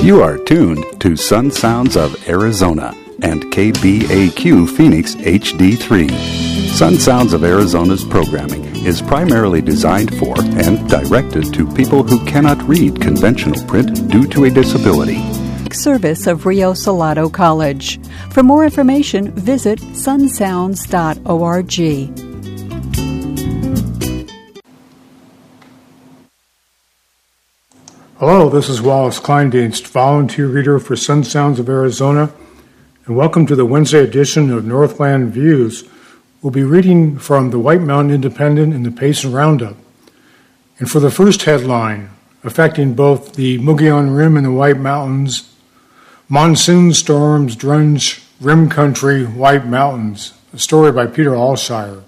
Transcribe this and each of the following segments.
You are tuned to Sun Sounds of Arizona and KBAQ Phoenix HD3. Sun Sounds of Arizona's programming is primarily designed for and directed to people who cannot read conventional print due to a disability. Service of Rio Salado College. For more information, visit sunsounds.org. Hello, this is Wallace Kleindienst, volunteer reader for Sun Sounds of Arizona, and welcome to the Wednesday edition of Northland Views. We'll be reading from the White Mountain Independent and the Payson Roundup. And for the first headline, affecting both the Mogollon Rim and the White Mountains, monsoon storms drench Rim Country, White Mountains, a story by Peter Alshire.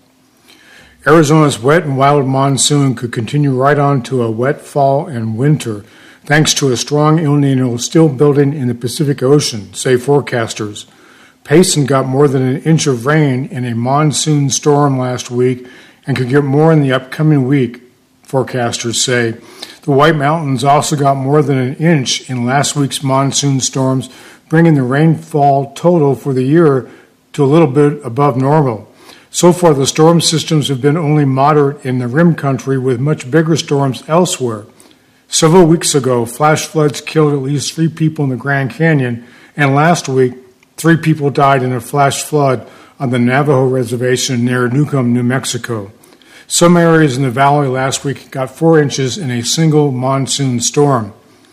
Arizona's wet and wild monsoon could continue right on to a wet fall and winter, thanks to a strong El Nino still building in the Pacific Ocean, say forecasters. Payson got more than an inch of rain in a monsoon storm last week and could get more in the upcoming week, forecasters say. The White Mountains also got more than an inch in last week's monsoon storms, bringing the rainfall total for the year to a little bit above normal. So far, the storm systems have been only moderate in the Rim Country, with much bigger storms elsewhere. Several weeks ago, flash floods killed at least 3 people in the Grand Canyon, and last week, 3 people died in a flash flood on the Navajo Reservation near Newcomb, New Mexico. Some areas in the valley last week got 4 inches in a single monsoon storm.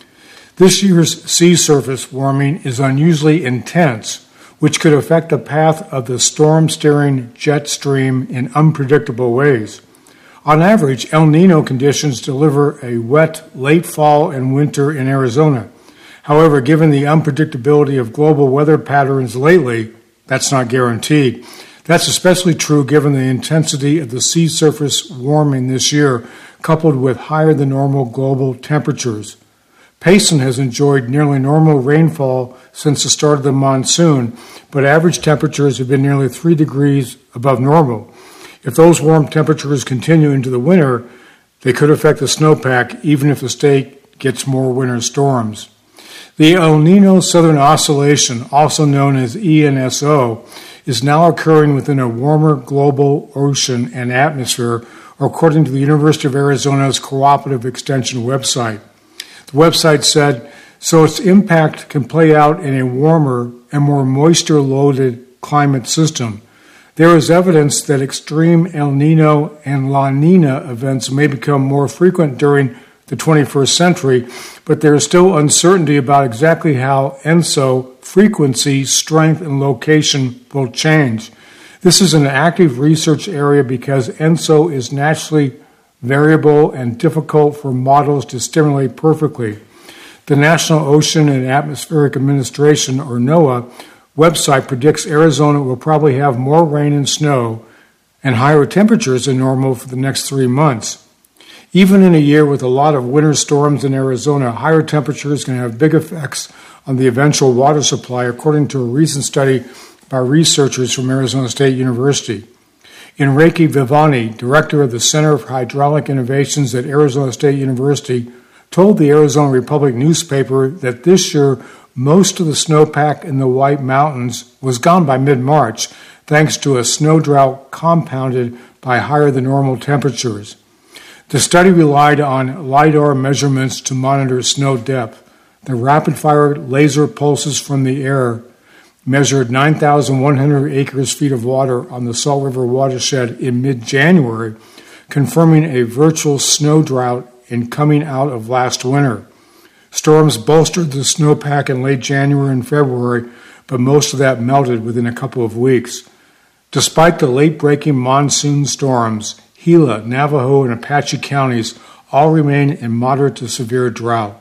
This year's sea surface warming is unusually intense, which could affect the path of the storm-steering jet stream in unpredictable ways. On average, El Nino conditions deliver a wet late fall and winter in Arizona. However, given the unpredictability of global weather patterns lately, that's not guaranteed. That's especially true given the intensity of the sea surface warming this year, coupled with higher than normal global temperatures. Payson has enjoyed nearly normal rainfall since the start of the monsoon, but average temperatures have been nearly 3 degrees above normal. If those warm temperatures continue into the winter, they could affect the snowpack even if the state gets more winter storms. The El Nino Southern Oscillation, also known as ENSO, is now occurring within a warmer global ocean and atmosphere, according to the University of Arizona's Cooperative Extension website. The website said, so its impact can play out in a warmer and more moisture-loaded climate system. There is evidence that extreme El Nino and La Nina events may become more frequent during the 21st century, but there is still uncertainty about exactly how ENSO frequency, strength, and location will change. This is an active research area because ENSO is naturally variable and difficult for models to stimulate perfectly. The National Ocean and Atmospheric Administration, or NOAA, website predicts Arizona will probably have more rain and snow and higher temperatures than normal for the next 3 months. Even in a year with a lot of winter storms in Arizona, higher temperatures can have big effects on the eventual water supply, according to a recent study by researchers from Arizona State University. Enrique Vivani, director of the Center for Hydraulic Innovations at Arizona State University, told the Arizona Republic newspaper that this year most of the snowpack in the White Mountains was gone by mid-March, thanks to a snow drought compounded by higher than normal temperatures. The study relied on LIDAR measurements to monitor snow depth. The rapid-fire laser pulses from the air measured 9,100 acre-feet of water on the Salt River watershed in mid-January, confirming a virtual snow drought in coming out of last winter. Storms bolstered the snowpack in late January and February, but most of that melted within a couple of weeks. Despite the late-breaking monsoon storms, Gila, Navajo, and Apache counties all remain in moderate to severe drought.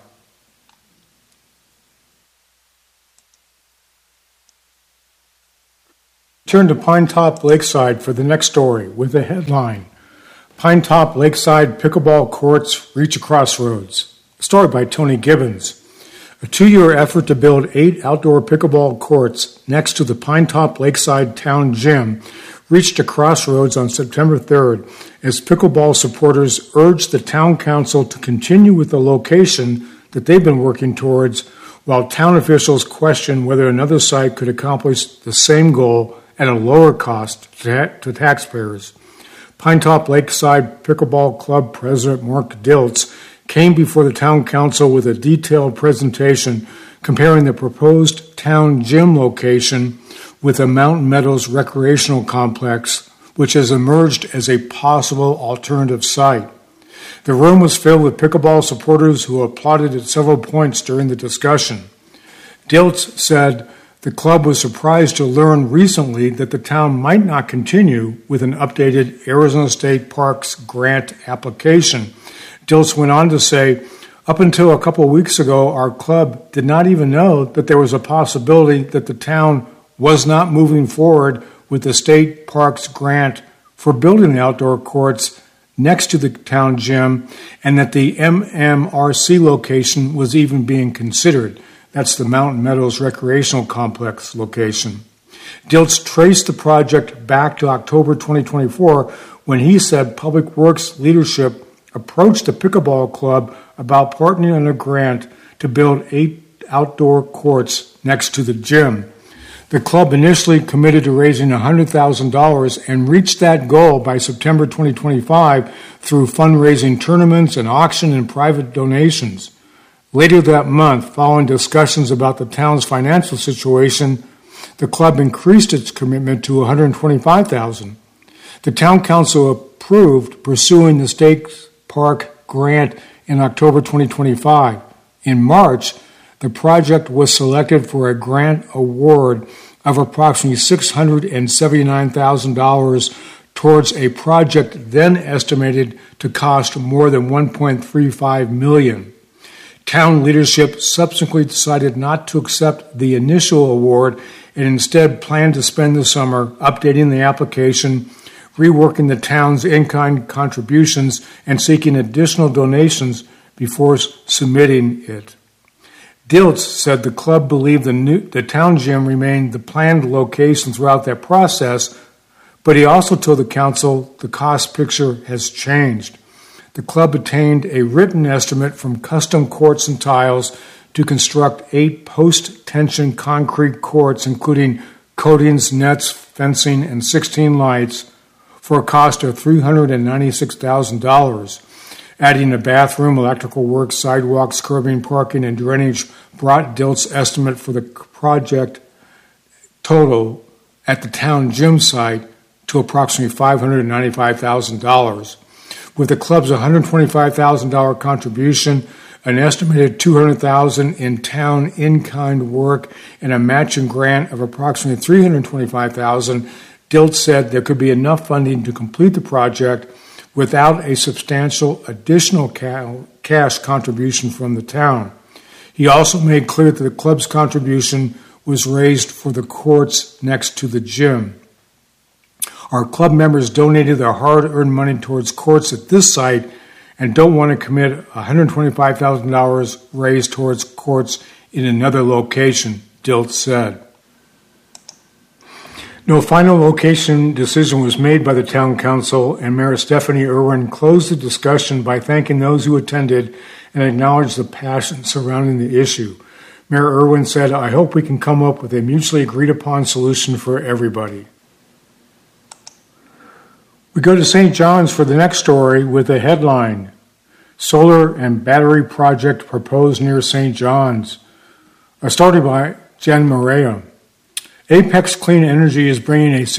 Turn to Pinetop Lakeside for the next story with the headline, Pinetop Lakeside Pickleball Courts Reach a Crossroads. A story by Tony Gibbons. A 2-year effort to build 8 outdoor pickleball courts next to the Pinetop Lakeside Town Gym reached a crossroads on September 3rd as pickleball supporters urged the town council to continue with the location that they've been working towards while town officials questioned whether another site could accomplish the same goal at a lower cost to taxpayers. Pinetop Lakeside Pickleball Club President Mark Diltz came before the town council with a detailed presentation comparing the proposed town gym location with the Mountain Meadows Recreational Complex, which has emerged as a possible alternative site. The room was filled with pickleball supporters who applauded at several points during the discussion. Diltz said the club was surprised to learn recently that the town might not continue with an updated Arizona State Parks grant application. Diltz went on to say, up until a couple of weeks ago, our club did not even know that there was a possibility that the town was not moving forward with the state parks grant for building the outdoor courts next to the town gym, and that the MMRC location was even being considered. That's the Mountain Meadows Recreational Complex location. Diltz traced the project back to October 2024 when he said Public Works leadership approached the pickleball club about partnering on a grant to build 8 outdoor courts next to the gym. The club initially committed to raising $100,000 and reached that goal by September 2025 through fundraising tournaments, an auction, and private donations. Later that month, following discussions about the town's financial situation, the club increased its commitment to $125,000. The town council approved pursuing the state park grant in October 2025. In March, the project was selected for a grant award of approximately $679,000 towards a project then estimated to cost more than $1.35 million. Town leadership subsequently decided not to accept the initial award and instead planned to spend the summer updating the application, reworking the town's in-kind contributions, and seeking additional donations before submitting it. Diltz said the club believed the town gym remained the planned location throughout that process, but he also told the council the cost picture has changed. The club obtained a written estimate from Custom Courts and Tiles to construct 8 post-tension concrete courts, including coatings, nets, fencing, and 16 lights, for a cost of $396,000. Adding a bathroom, electrical work, sidewalks, curbing, parking, and drainage brought Diltz's estimate for the project total at the town gym site to approximately $595,000. With the club's $125,000 contribution, an estimated $200,000 in town in-kind work, and a matching grant of approximately $325,000, Diltz said there could be enough funding to complete the project without a substantial additional cash contribution from the town. He also made clear that the club's contribution was raised for the courts next to the gym. Our club members donated their hard-earned money towards courts at this site and don't want to commit $125,000 raised towards courts in another location, Diltz said. No final location decision was made by the town council, and Mayor Stephanie Irwin closed the discussion by thanking those who attended and acknowledged the passion surrounding the issue. Mayor Irwin said, "I hope we can come up with a mutually agreed-upon solution for everybody." We go to St. John's for the next story with a headline, Solar and Battery Project Proposed Near St. John's. A story by Jen Morea. Apex Clean Energy is bringing a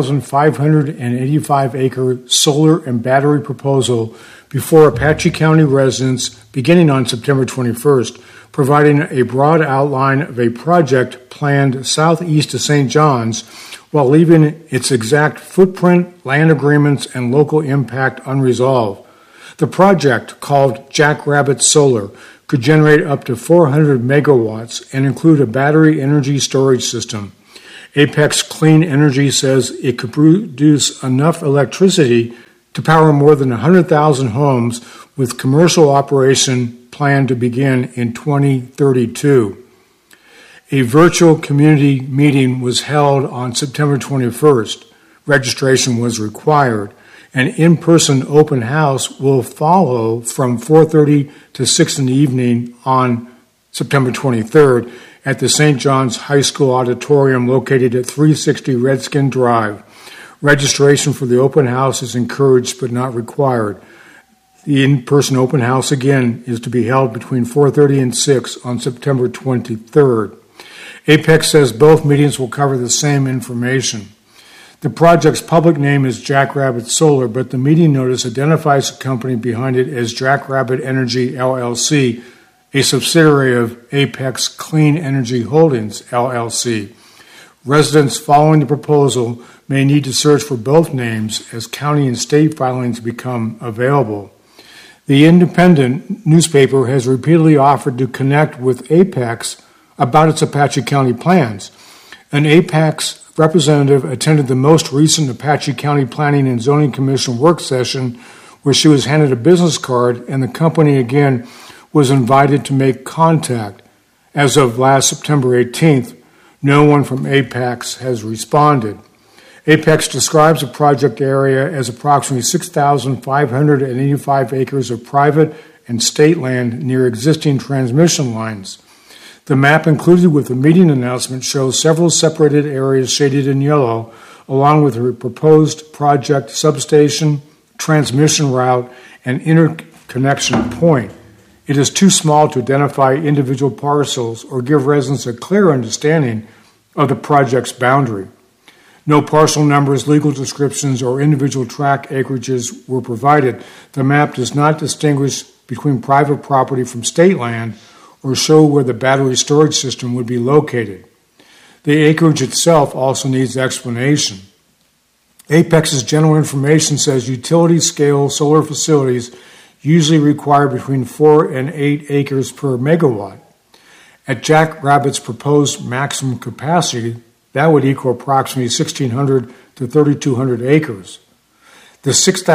6,585-acre solar and battery proposal before Apache County residents beginning on September 21st, providing a broad outline of a project planned southeast of St. John's while leaving its exact footprint, land agreements, and local impact unresolved. The project, called Jackrabbit Solar, could generate up to 400 megawatts and include a battery energy storage system. Apex Clean Energy says it could produce enough electricity to power more than 100,000 homes, with commercial operation planned to begin in 2032. A virtual community meeting was held on September 21st. Registration was required. An in-person open house will follow from 4:30 to 6 in the evening on September 23rd, at the St. John's High School Auditorium located at 360 Redskin Drive. Registration for the open house is encouraged but not required. The in-person open house, again, is to be held between 4:30 and 6 on September 23rd. Apex says both meetings will cover the same information. The project's public name is Jackrabbit Solar, but the meeting notice identifies the company behind it as Jackrabbit Energy, LLC, a subsidiary of Apex Clean Energy Holdings, LLC. Residents following the proposal may need to search for both names as county and state filings become available. The Independent newspaper has repeatedly offered to connect with Apex about its Apache County plans. An Apex representative attended the most recent Apache County Planning and Zoning Commission work session where she was handed a business card, and the company again was invited to make contact. As of last September 18th, no one from Apex has responded. Apex describes the project area as approximately 6,585 acres of private and state land near existing transmission lines. The map included with the meeting announcement shows several separated areas shaded in yellow, along with a proposed project substation, transmission route, and interconnection point. It is too small to identify individual parcels or give residents a clear understanding of the project's boundary. No parcel numbers, legal descriptions, or individual tract acreages were provided. The map does not distinguish between private property from state land or show where the battery storage system would be located. The acreage itself also needs explanation. Apex's general information says utility-scale solar facilities usually require between 4 and 8 acres per megawatt. At Jackrabbit's proposed maximum capacity, that would equal approximately 1,600 to 3,200 acres. The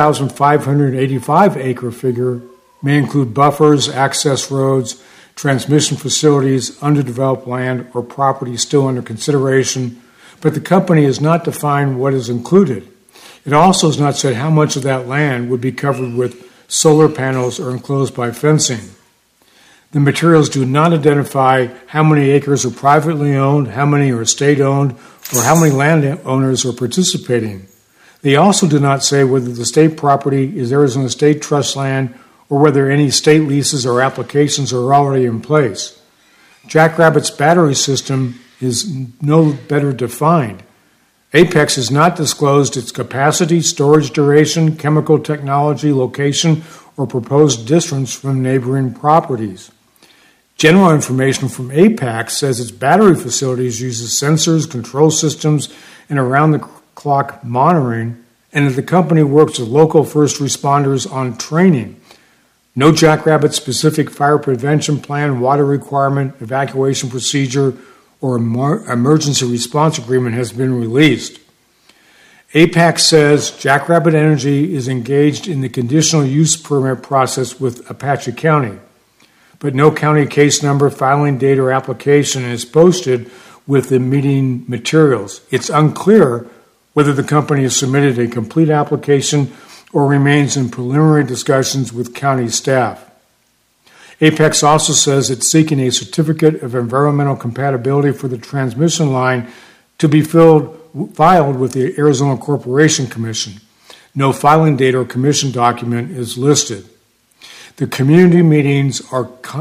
6,585 acre figure may include buffers, access roads, transmission facilities, underdeveloped land, or property still under consideration, but the company has not defined what is included. It also has not said how much of that land would be covered with solar panels or enclosed by fencing. The materials do not identify how many acres are privately owned, how many are state-owned, or how many landowners are participating. They also do not say whether the state property is Arizona State Trust land or whether any state leases or applications are already in place. Jackrabbit's battery system is no better defined. Apex has not disclosed its capacity, storage duration, chemical technology, location, or proposed distance from neighboring properties. General information from Apex says its battery facilities uses sensors, control systems, and around-the-clock monitoring, and that the company works with local first responders on training. No Jackrabbit-specific fire prevention plan, water requirement, evacuation procedure, or emergency response agreement has been released. Apex says Jackrabbit Energy is engaged in the conditional use permit process with Apache County, but no county case number, filing date, or application is posted with the meeting materials. It's unclear whether the company has submitted a complete application or remains in preliminary discussions with county staff. Apex also says it's seeking a certificate of environmental compatibility for the transmission line to be filed with the Arizona Corporation Commission. No filing date or commission document is listed. The community meetings are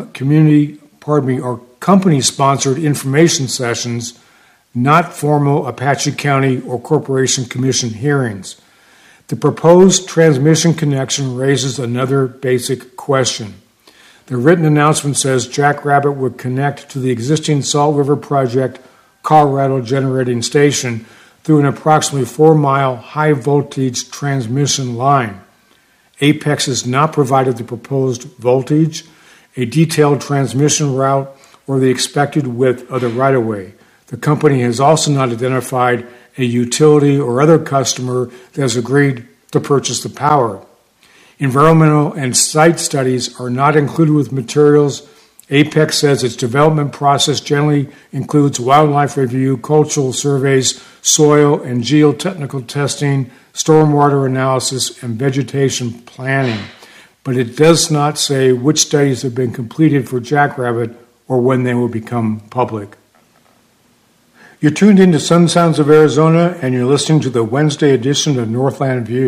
company-sponsored information sessions, not formal Apache County or Corporation Commission hearings. The proposed transmission connection raises another basic question. The written announcement says Jackrabbit would connect to the existing Salt River Project Colorado generating station through an approximately 4-mile high-voltage transmission line. Apex has not provided the proposed voltage, a detailed transmission route, or the expected width of the right-of-way. The company has also not identified a utility or other customer that has agreed to purchase the power. Environmental and site studies are not included with materials. Apex says its development process generally includes wildlife review, cultural surveys, soil and geotechnical testing, stormwater analysis, and vegetation planning. But it does not say which studies have been completed for Jackrabbit or when they will become public. You're tuned into Sun Sounds of Arizona, and you're listening to the Wednesday edition of Northland Views.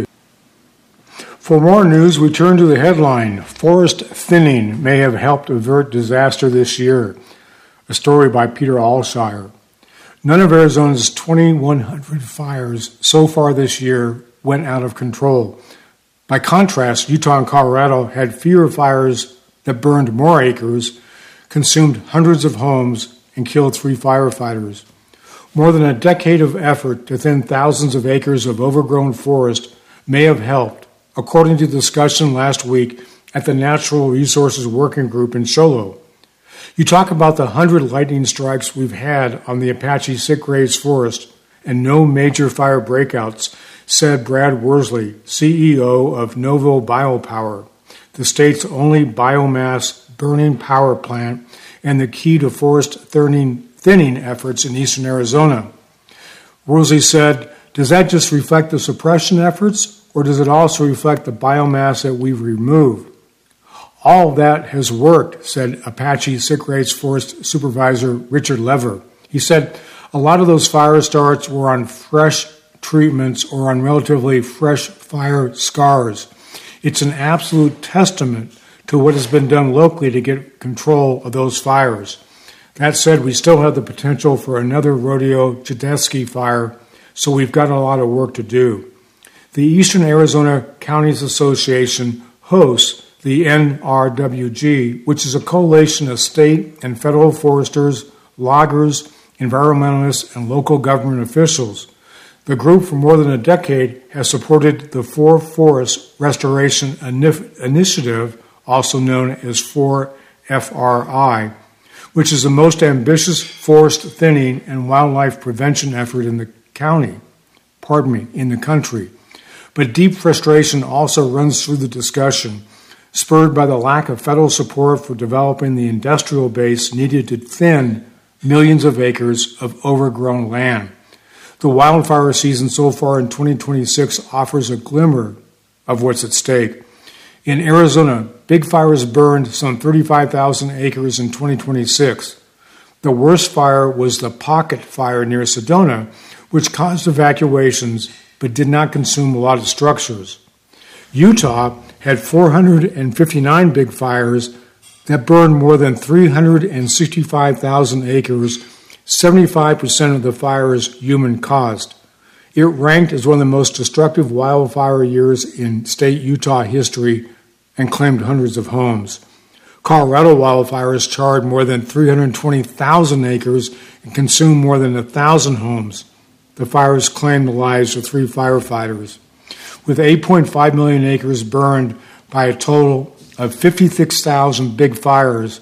For more news, we turn to the headline, Forest Thinning May Have Helped Avert Disaster This Year, a story by Peter Alshire. None of Arizona's 2,100 fires so far this year went out of control. By contrast, Utah and Colorado had fewer fires that burned more acres, consumed hundreds of homes, and killed 3 firefighters. More than a decade of effort to thin thousands of acres of overgrown forest may have helped, according to discussion last week at the Natural Resources Working Group in Show Low. You talk about the 100 lightning strikes we've had on the Apache Sitgreaves Forest and no major fire breakouts, said Brad Worsley, CEO of Novo Biopower, the state's only biomass burning power plant and the key to forest thinning efforts in eastern Arizona. Worsley said, "Does that just reflect the suppression efforts, or does it also reflect the biomass that we've removed?" "All of that has worked," said Apache Sitgreaves Forest Supervisor Richard Lever. He said, "A lot of those fire starts were on fresh treatments or on relatively fresh fire scars. It's an absolute testament to what has been done locally to get control of those fires. That said, we still have the potential for another Rodeo Chudesky fire, so we've got a lot of work to do." The Eastern Arizona Counties Association hosts the NRWG, which is a coalition of state and federal foresters, loggers, environmentalists, and local government officials. The group for more than a decade has supported the 4Forest Restoration Initiative, also known as 4FRI, which is the most ambitious forest thinning and wildlife prevention effort in the country. But deep frustration also runs through the discussion, spurred by the lack of federal support for developing the industrial base needed to thin millions of acres of overgrown land. The wildfire season so far in 2026 offers a glimmer of what's at stake. In Arizona, big fires burned some 35,000 acres in 2026. The worst fire was the Pocket Fire near Sedona, which caused evacuations but did not consume a lot of structures. Utah had 459 big fires that burned more than 365,000 acres, 75% of the fires human-caused. It ranked as one of the most destructive wildfire years in state Utah history and claimed hundreds of homes. Colorado wildfires charred more than 320,000 acres and consumed more than 1,000 homes. The fires claimed the lives of 3 firefighters. With 8.5 million acres burned by a total of 56,000 big fires,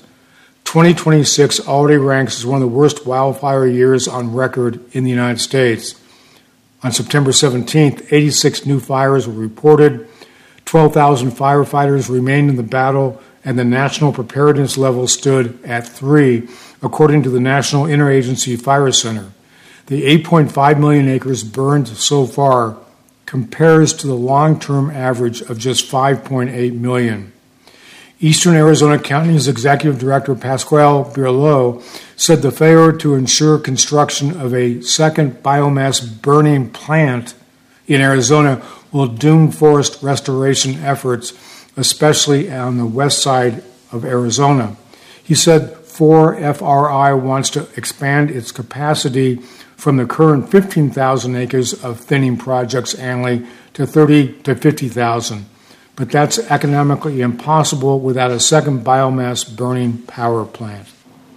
2026 already ranks as one of the worst wildfire years on record in the United States. On September 17th, 86 new fires were reported, 12,000 firefighters remained in the battle, and the national preparedness level stood at 3, according to the National Interagency Fire Center. The 8.5 million acres burned so far compares to the long-term average of just 5.8 million. Eastern Arizona County's Executive Director Pasquale Birlow said the failure to ensure construction of a second biomass burning plant in Arizona will doom forest restoration efforts, especially on the west side of Arizona. He said 4FRI wants to expand its capacity from the current 15,000 acres of thinning projects annually to 30 to 50,000. But that's economically impossible without a second biomass burning power plant.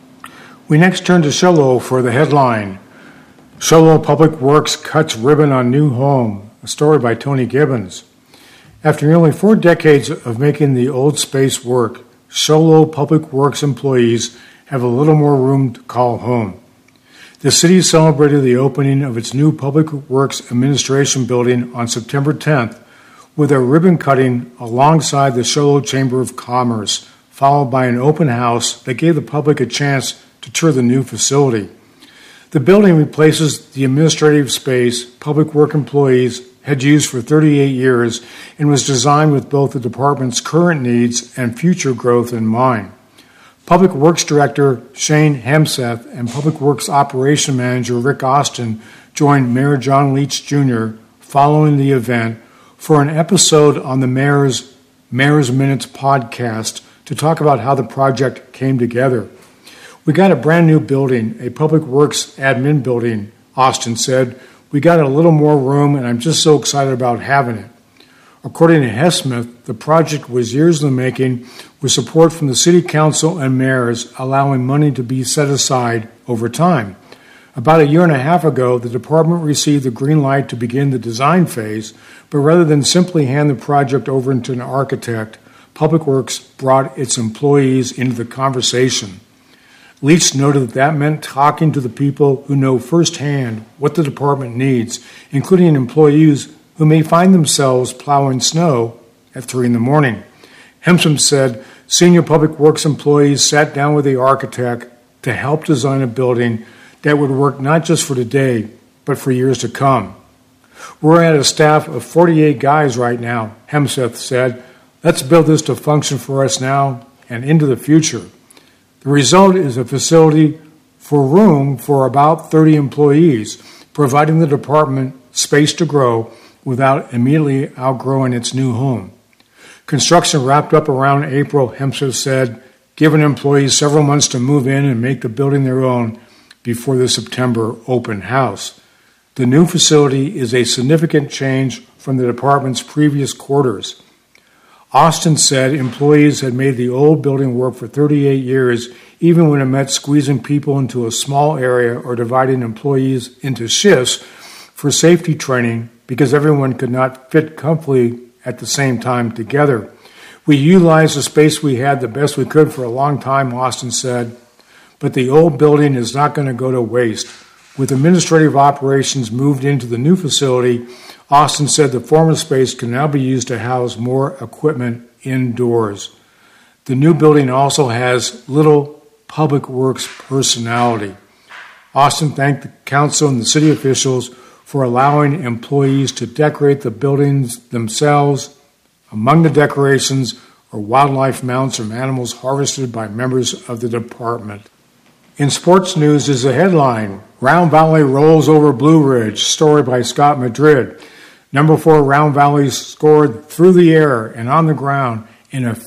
We next turn to Show Low for the headline, Show Low Public Works Cuts Ribbon on New Home, a story by Tony Gibbons. After nearly 4 decades of making the old space work, Show Low Public Works employees have a little more room to call home. The city celebrated the opening of its new Public Works Administration building on September 10th with a ribbon cutting alongside the Show Low Chamber of Commerce, followed by an open house that gave the public a chance to tour the new facility. The building replaces the administrative space public work employees had used for 38 years and was designed with both the department's current needs and future growth in mind. Public Works Director Shane Hemseth and Public Works Operation Manager Rick Austin joined Mayor John Leach Jr. following the event for an episode on the Mayor's Minutes podcast to talk about how the project came together. We got a brand new building, a Public Works admin building, Austin said. We got a little more room, and I'm just so excited about having it. According to Hemseth, the project was years in the making, with support from the City Council and mayors allowing money to be set aside over time. About a year and a half ago, the department received the green light to begin the design phase, but rather than simply hand the project over to an architect, Public Works brought its employees into the conversation. Leach noted that meant talking to the people who know firsthand what the department needs, including employees who may find themselves plowing snow at 3 a.m. Hemseth said senior Public Works employees sat down with the architect to help design a building that would work not just for today, but for years to come. We're at a staff of 48 guys right now, Hemseth said. Let's build this to function for us now and into the future. The result is a facility for room for about 30 employees, providing the department space to grow without immediately outgrowing its new home. Construction wrapped up around April, Hemseth said, giving employees several months to move in and make the building their own before the September open house. The new facility is a significant change from the department's previous quarters. Austin said employees had made the old building work for 38 years, even when it meant squeezing people into a small area or dividing employees into shifts for safety training because everyone could not fit comfortably at the same time together. We utilized the space we had the best we could for a long time, Austin said, but the old building is not going to go to waste. With administrative operations moved into the new facility, Austin said the former space can now be used to house more equipment indoors. The new building also has little Public Works personality. Austin thanked the council and the city officials for allowing employees to decorate the buildings themselves. Among the decorations are wildlife mounts from animals harvested by members of the department. In sports news is a headline, Round Valley rolls over Blue Ridge, story by Scott Madrid. Number 4 Round Valley scored through the air and on the ground in a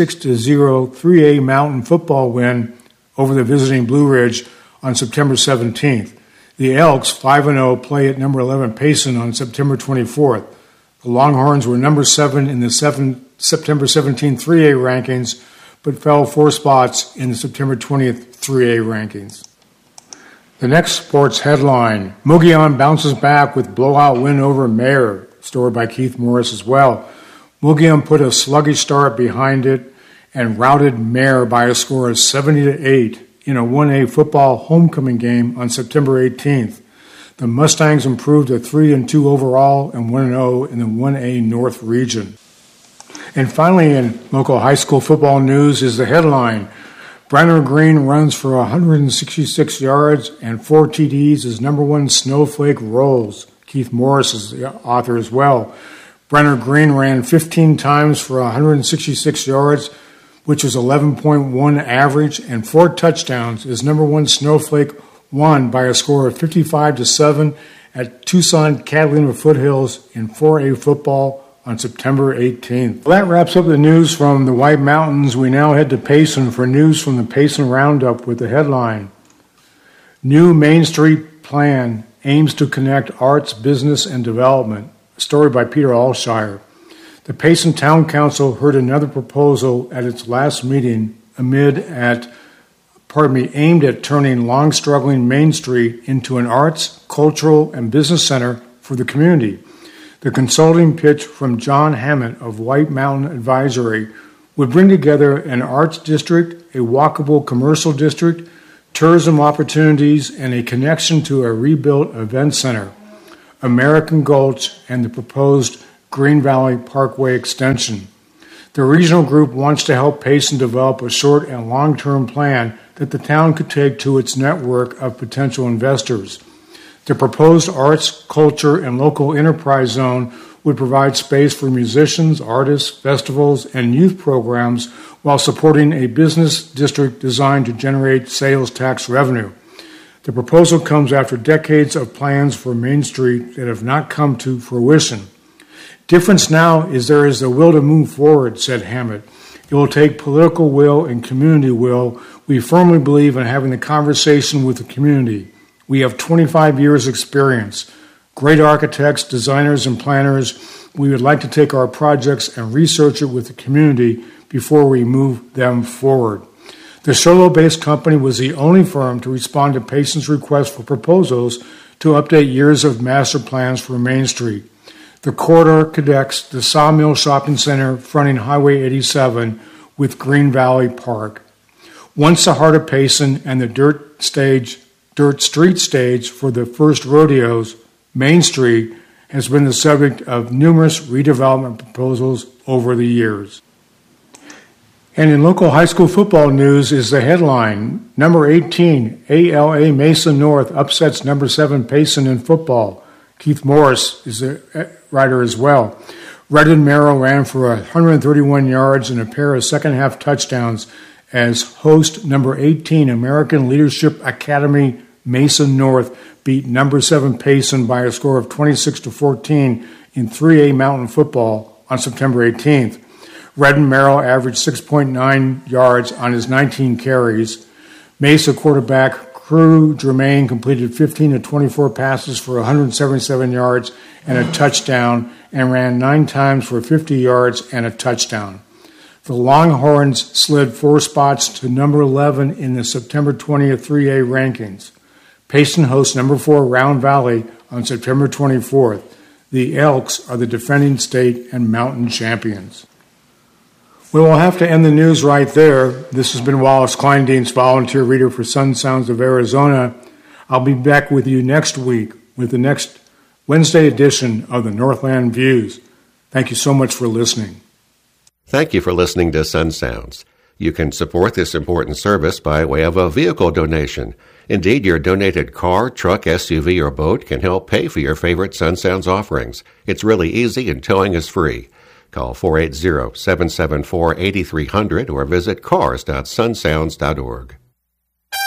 56-0 3A mountain football win over the visiting Blue Ridge on September 17th. The Elks, 5-0, play at number 11 Payson on September 24th. The Longhorns were number 7 in the September 17th 3A rankings, but fell 4 spots in the September 20th 3A rankings. The next sports headline, Mogollon bounces back with blowout win over Mayer, story by Keith Morris as well. Mogollon put a sluggish start behind it and routed Mayer by a score of 70-8 in a 1A football homecoming game on September 18th. The Mustangs improved to 3-2 overall and 1-0 in the 1A North region. And finally, in local high school football news is the headline, Brenner Green runs for 166 yards and 4 TDs as number 1 Snowflake rolls. Keith Morris is the author as well. Brenner Green ran 15 times for 166 yards, which is 11.1 average, and 4 touchdowns as number 1 Snowflake won by a score of 55-7 at Tucson Catalina Foothills in 4A football on September 18th. Well, that wraps up the news from the White Mountains. We now head to Payson for news from the Payson Roundup with the headline, New Main Street Plan Aims to Connect Arts, Business, and Development, a story by Peter Alshire. The Payson Town Council heard another proposal at its last meeting aimed at turning long-struggling Main Street into an arts, cultural, and business center for the community. The consulting pitch from John Hammett of White Mountain Advisory would bring together an arts district, a walkable commercial district, tourism opportunities, and a connection to a rebuilt event center, American Gulch, and the proposed Green Valley Parkway extension. The regional group wants to help Payson develop a short and long-term plan that the town could take to its network of potential investors. The proposed arts, culture, and local enterprise zone would provide space for musicians, artists, festivals, and youth programs while supporting a business district designed to generate sales tax revenue. The proposal comes after decades of plans for Main Street that have not come to fruition. Difference now is there is the will to move forward, said Hammett. It will take political will and community will. We firmly believe in having the conversation with the community. We have 25 years experience. Great architects, designers, and planners. We would like to take our projects and research it with the community before we move them forward. The Charlotte-based company was the only firm to respond to Payson's request for proposals to update years of master plans for Main Street. The corridor connects the Sawmill Shopping Center fronting Highway 87 with Green Valley Park. Once the heart of Payson and the dirt street stage for the first rodeos, Main Street has been the subject of numerous redevelopment proposals over the years. And in local high school football news is the headline, number 18, ALA Mesa North upsets number 7 Payson in football. Keith Morris is the writer as well. Redden Merrill ran for 131 yards and a pair of second-half touchdowns as host number 18 American Leadership Academy Mesa North beat number 7 Payson by a score of 26-14 in 3A Mountain football on September 18th. Redden Merrill averaged 6.9 yards on his 19 carries. Mesa quarterback Crew Germain completed 15 of 24 passes for 177 yards and a touchdown and ran 9 times for 50 yards and a touchdown. The Longhorns slid 4 spots to number 11 in the September 20th 3A rankings. Payson hosts number 4 Round Valley on September 24th. The Elks are the defending state and mountain champions. We will have to end the news right there. This has been Wallace Kleindienst, volunteer reader for Sun Sounds of Arizona. I'll be back with you next week with the next Wednesday edition of the Northland Views. Thank you so much for listening. Thank you for listening to Sun Sounds. You can support this important service by way of a vehicle donation. Indeed, your donated car, truck, SUV, or boat can help pay for your favorite Sun Sounds offerings. It's really easy and towing is free. Call 480-774-8300 or visit cars.sunsounds.org.